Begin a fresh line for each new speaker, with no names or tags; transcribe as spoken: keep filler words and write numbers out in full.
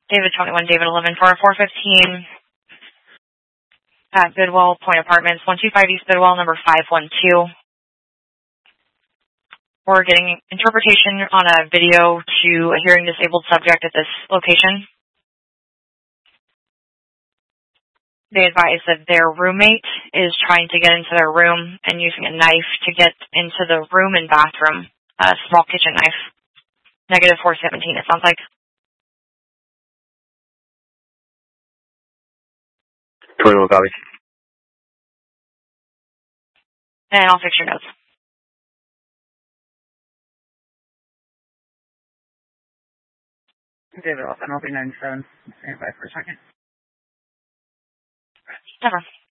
David twenty-one, David eleven, for four fifteen at Bidwell Point Apartments, one two five East Bidwell, number five one two. We're getting interpretation on a video to a hearing disabled subject at this location. They advise that their roommate is trying to get into their room and using a knife to get into the room and bathroom, a small kitchen knife. Negative four seventeen, it sounds like.
twenty-one copy.
And I'll fix your notes.
David eleven, I'll be ninety-seven. Stand by for a second.
Never.